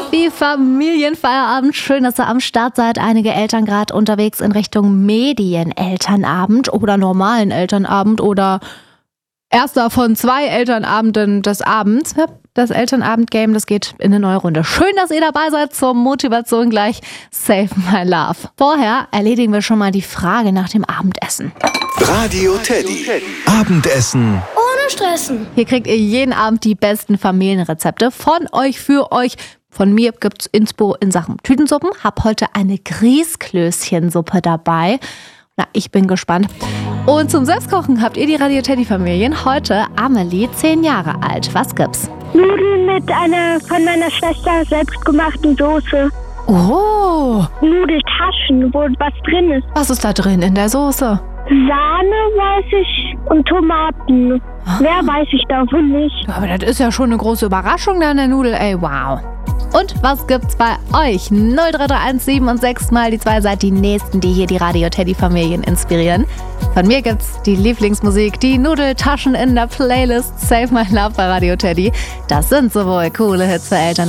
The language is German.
Wie Familienfeierabend. Schön, dass ihr am Start seid. Einige Eltern gerade unterwegs in Richtung Medienelternabend oder normalen Elternabend oder erster von 2 Elternabenden des Abends. Das Elternabend-Game, das geht in eine neue Runde. Schön, dass ihr dabei seid zur Motivation gleich. Save my love. Vorher erledigen wir schon mal die Frage nach dem Abendessen. Radio Teddy. Abendessen. Ohne Stressen. Hier kriegt ihr jeden Abend die besten Familienrezepte von euch für euch. Von mir gibt's Inspo in Sachen Tütensuppen. Hab heute eine Grießklößchensuppe dabei. Na, ich bin gespannt. Und zum Selbstkochen habt ihr die Radio Teddy Familien. Heute Amelie, 10 Jahre alt. Was gibt's? Nudeln mit einer von meiner Schwester selbstgemachten Soße. Oh, Nudeltaschen, wo was drin ist. was ist da drin in der Soße? Sahne, weiß ich, und Tomaten. Mehr weiß ich davon nicht. Aber das ist ja schon eine große Überraschung da in der Nudel, ey, wow. Und was gibt's bei euch? 0331 7 und 6 mal die 2 seid die Nächsten, die hier die Radio Teddy Familien inspirieren. Von mir gibt's die Lieblingsmusik, die Nudeltaschen in der Playlist Save My Love bei Radio Teddy. Das sind sowohl coole Hits für Eltern